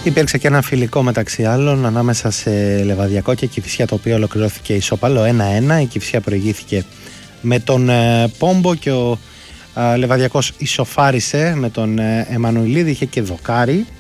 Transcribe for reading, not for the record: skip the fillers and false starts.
Υπήρξε και ένα φιλικό μεταξύ άλλων ανάμεσα σε Λεβαδιακό και Κηφισιά, το οποίο ολοκληρώθηκε ισόπαλο 1-1. Η Κηφισιά προηγήθηκε με τον Πόμπο και ο Λεβαδιακός ισοφάρισε με τον Εμμανουηλίδη, είχε και δοκάρι.